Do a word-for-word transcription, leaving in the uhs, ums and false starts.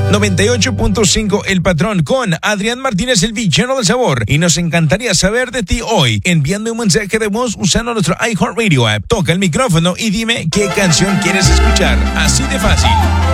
noventa y ocho punto cinco El Patrón con Adrián Martínez, el villano del sabor. Y nos encantaría saber de ti hoy, enviando un mensaje de voz usando nuestro iHeartRadio app. Toca el micrófono y dime qué canción quieres escuchar. Así de fácil.